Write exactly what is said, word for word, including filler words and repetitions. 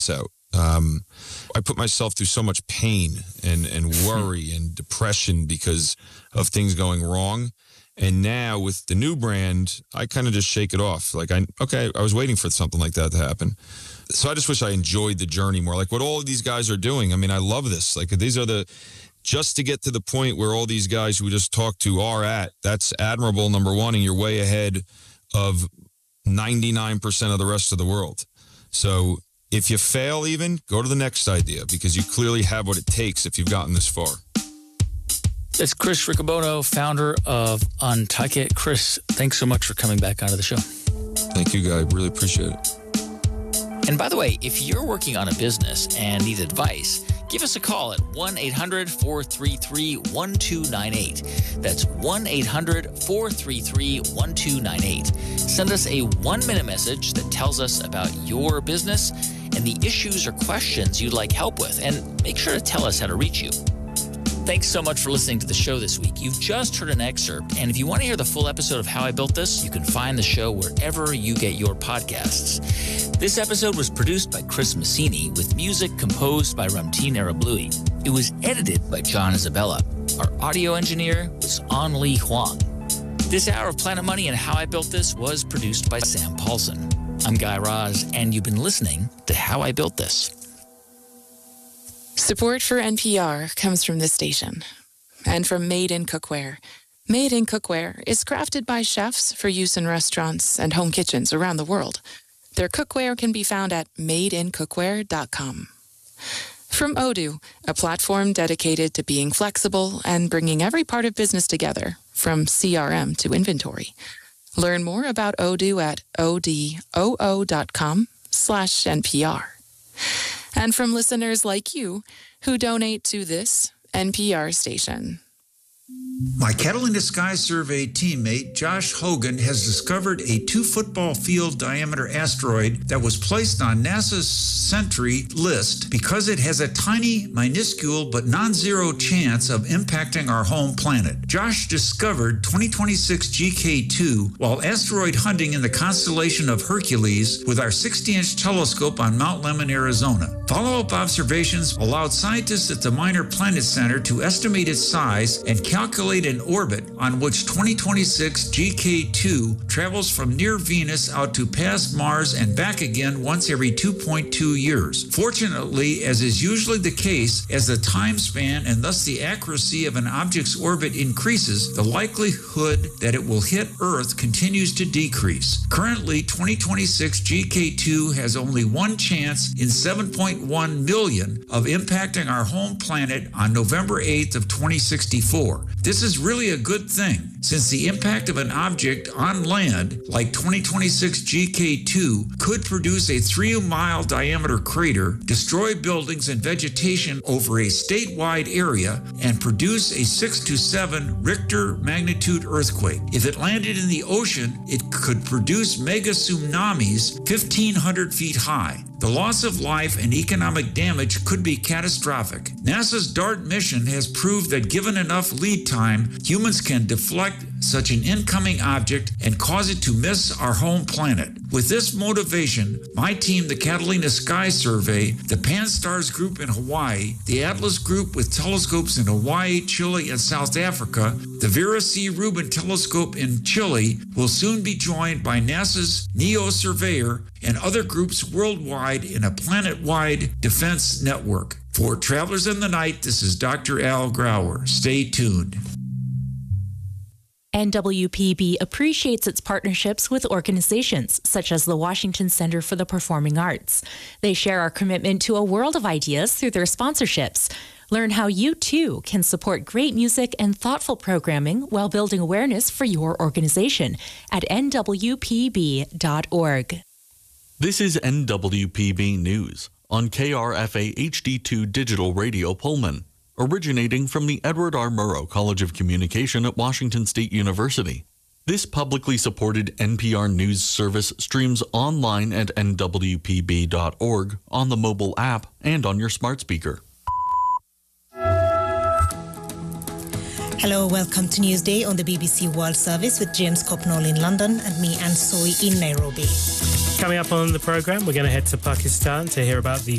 out. Um, I put myself through so much pain and, and worry and depression because of things going wrong. And now with the new brand, I kind of just shake it off. Like, I okay, I was waiting for something like that to happen. So I just wish I enjoyed the journey more. Like what all of these guys are doing. I mean, I love this. Like these are the, just to get to the point where all these guys who we just talked to are at, that's admirable, number one, and you're way ahead of ninety-nine percent of the rest of the world. So if you fail even, go to the next idea because you clearly have what it takes if you've gotten this far. That's Chris Riccobono, founder of Untuck It. Chris, thanks so much for coming back onto the show. Thank you, guys. Really appreciate it. And by the way, if you're working on a business and need advice, give us a call at one eight hundred four three three one two nine eight. That's one eight hundred four three three one two nine eight. Send us a one-minute message that tells us about your business and the issues or questions you'd like help with, and make sure to tell us how to reach you. Thanks so much for listening to the show this week. You've just heard an excerpt, and if you want to hear the full episode of How I Built This, you can find the show wherever you get your podcasts. This episode was produced by Chris Messini with music composed by Ramtin Arablouei. It was edited by John Isabella. Our audio engineer was An Li Huang. This hour of Planet Money and How I Built This was produced by Sam Paulson. I'm Guy Raz, and you've been listening to How I Built This. Support for N P R comes from this station and from Made in Cookware. Made in Cookware is crafted by chefs for use in restaurants and home kitchens around the world. Their cookware can be found at made in cookware dot com. From Odoo, a platform dedicated to being flexible and bringing every part of business together, from C R M to inventory. Learn more about Odoo at odoo dot com slash N P R. And from listeners like you who donate to this N P R station. My Cattle in the Sky survey teammate, Josh Hogan, has discovered a two-football field diameter asteroid that was placed on NASA's Sentry list because it has a tiny, minuscule, but non-zero chance of impacting our home planet. Josh discovered twenty twenty-six G K two while asteroid hunting in the constellation of Hercules with our sixty-inch telescope on Mount Lemmon, Arizona. Follow-up observations allowed scientists at the Minor Planet Center to estimate its size and calculate an orbit on which twenty twenty-six G K two travels from near Venus out to past Mars and back again once every two point two years. Fortunately, as is usually the case, as the time span and thus the accuracy of an object's orbit increases, the likelihood that it will hit Earth continues to decrease. Currently, twenty twenty-six G K two has only one chance in seven point one million of impacting our home planet on November eighth of twenty sixty-four. This is really a good thing, since the impact of an object on land, like twenty twenty-six G K two, could produce a three-mile diameter crater, destroy buildings and vegetation over a statewide area, and produce a six to seven Richter magnitude earthquake. If it landed in the ocean, it could produce mega tsunamis fifteen hundred feet high. The loss of life and economic damage could be catastrophic. NASA's DART mission has proved that given enough lead time, humans can deflect such an incoming object and cause it to miss our home planet. With this motivation, my team, the Catalina Sky Survey, the Pan-STARRS Group in Hawaii, the Atlas Group with telescopes in Hawaii, Chile, and South Africa, the Vera C. Rubin Telescope in Chile, will soon be joined by NASA's NEO-Surveyor and other groups worldwide in a planet-wide defense network. For Travelers in the Night, this is Doctor Al Grauer. Stay tuned. N W P B appreciates its partnerships with organizations such as the Washington Center for the Performing Arts. They share our commitment to a world of ideas through their sponsorships. Learn how you, too, can support great music and thoughtful programming while building awareness for your organization at N W P B dot org. This is N W P B News on K R F A H D two Digital Radio Pullman, originating from the Edward R. Murrow College of Communication at Washington State University. This publicly supported N P R News service streams online at N W P B dot org, on the mobile app, and on your smart speaker. Hello, welcome to Newsday on the B B C World Service with James Copnall in London and me, Anne Soy, in Nairobi. Coming up on the programme, we're going to head to Pakistan to hear about the